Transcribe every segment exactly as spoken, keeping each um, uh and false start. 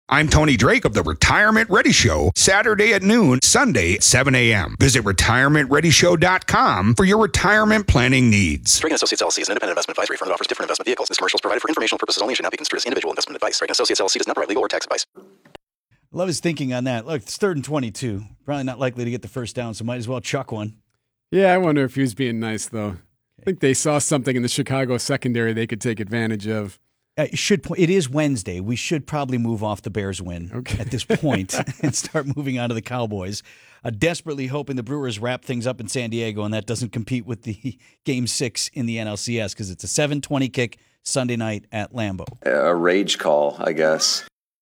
I'm Tony Drake of the Retirement Ready Show, Saturday at noon, Sunday at seven a.m. Visit retirement ready show dot com for your retirement planning needs. Drake and Associates L L C is an independent investment advisory firm that offers different investment vehicles. This commercial is provided for informational purposes only and should not be construed as individual investment advice. Drake and Associates L L C does not provide legal or tax advice. Love his thinking on that. Look, it's third and twenty-two. Probably not likely to get the first down, so might as well chuck one. Yeah, I wonder if he was being nice, though. Okay. I think they saw something in the Chicago secondary they could take advantage of. Uh, it should. It is Wednesday. We should probably move off the Bears win okay. at this point and start moving on to the Cowboys. Uh, desperately hoping the Brewers wrap things up in San Diego and that doesn't compete with the Game six in the N L C S because it's a seven twenty kick Sunday night at Lambeau. A rage call, I guess.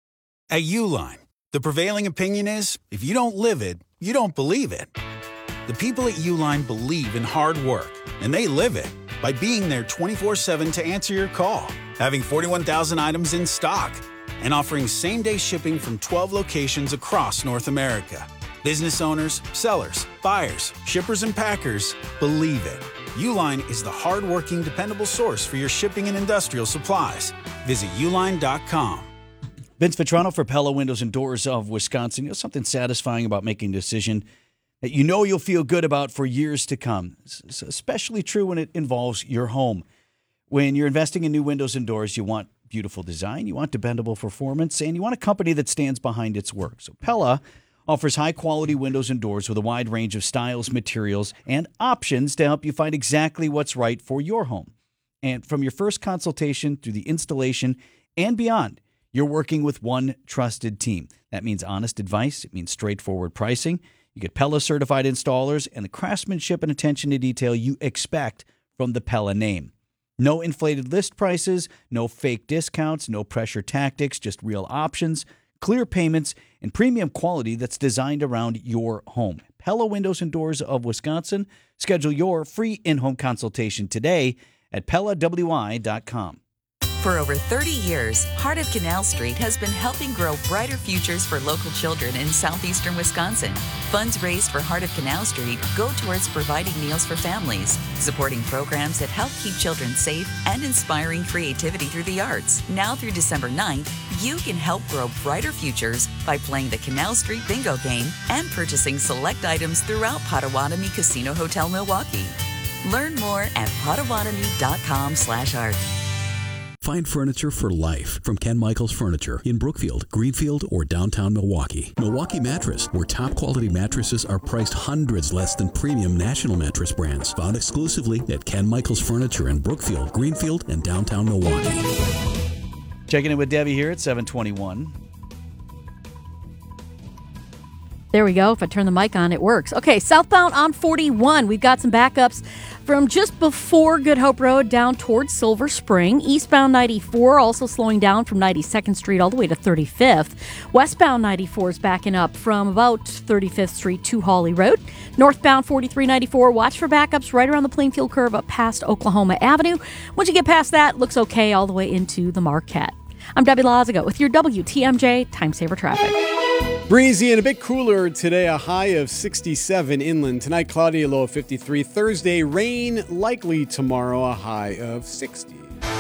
At Uline, the prevailing opinion is if you don't live it, you don't believe it. The people at Uline believe in hard work, and they live it by being there twenty-four seven to answer your call, having forty-one thousand items in stock, and offering same-day shipping from twelve locations across North America. Business owners, sellers, buyers, shippers, and packers believe it. Uline is the hard-working, dependable source for your shipping and industrial supplies. Visit uline dot com. Vince Vitrano for Pella Windows and Doors of Wisconsin. You know, something satisfying about making a decision that you know you'll feel good about for years to come. It's especially true when it involves your home. When you're investing in new windows and doors, you want beautiful design, you want dependable performance, and you want a company that stands behind its work. So Pella offers high-quality windows and doors with a wide range of styles, materials, and options to help you find exactly what's right for your home. And from your first consultation through the installation and beyond, you're working with one trusted team. That means honest advice. It means straightforward pricing. You get Pella certified installers and the craftsmanship and attention to detail you expect from the Pella name. No inflated list prices, no fake discounts, no pressure tactics, just real options, clear payments, and premium quality that's designed around your home. Pella Windows and Doors of Wisconsin. Schedule your free in-home consultation today at pella w i dot com. For over thirty years, Heart of Canal Street has been helping grow brighter futures for local children in southeastern Wisconsin. Funds raised for Heart of Canal Street go towards providing meals for families, supporting programs that help keep children safe, and inspiring creativity through the arts. Now through December ninth, you can help grow brighter futures by playing the Canal Street Bingo game and purchasing select items throughout Potawatomi Casino Hotel Milwaukee. Learn more at potawatomi dot com slash art. Find furniture for life from Ken Michaels Furniture in Brookfield, Greenfield, or downtown Milwaukee. Milwaukee Mattress, where top quality mattresses are priced hundreds less than premium national mattress brands. Found exclusively at Ken Michaels Furniture in Brookfield, Greenfield, and downtown Milwaukee. Checking in with Debbie here at seven twenty-one. There we go. If I turn the mic on, it works. Okay, southbound on forty-one. We've got some backups from just before Good Hope Road down towards Silver Spring. Eastbound ninety-four also slowing down from ninety-second Street all the way to thirty-fifth. Westbound ninety-four is backing up from about thirty-fifth Street to Hawley Road. Northbound forty-three ninety-four, watch for backups right around the Plainfield curve up past Oklahoma Avenue. Once you get past that, looks okay all the way into the Marquette. I'm Debbie Lazago with your W T M J Time Saver Traffic. Breezy and a bit cooler today, a high of sixty-seven inland. Tonight, cloudy, a low of fifty-three. Thursday, rain likely tomorrow, a high of sixty.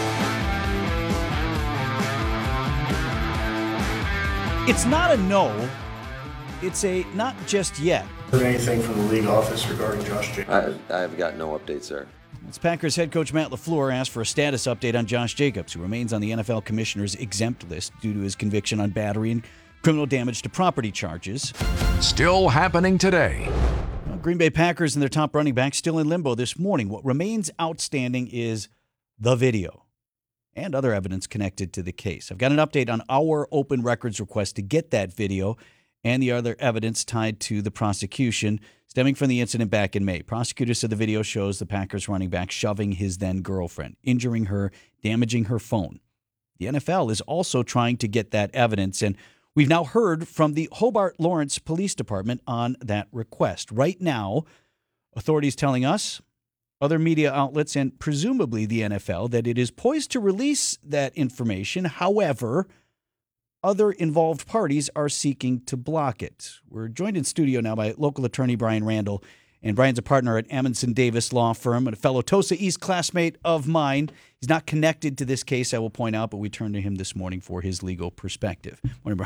It's not a no. It's a not just yet. Is there anything from the league office regarding Josh Jacobs? I, I have got no update, sir. It's Packers head coach Matt LaFleur asked for a status update on Josh Jacobs, who remains on the N F L commissioner's exempt list due to his conviction on battery and criminal damage to property charges. Still happening today. Well, Green Bay Packers and their top running back still in limbo this morning. What remains outstanding is the video and other evidence connected to the case. I've got an update on our open records request to get that video and the other evidence tied to the prosecution stemming from the incident back in May. Prosecutors said the video shows the Packers running back shoving his then-girlfriend, injuring her, damaging her phone. The N F L is also trying to get that evidence, and we've now heard from the Hobart Lawrence Police Department on that request. Right now, authorities telling us, other media outlets, and presumably the N F L, that it is poised to release that information. However, other involved parties are seeking to block it. We're joined in studio now by local attorney Brian Randall. And Brian's a partner at Amundsen Davis Law Firm and a fellow Tosa East classmate of mine. He's not connected to this case, I will point out, but we turned to him this morning for his legal perspective. Morning, Brian.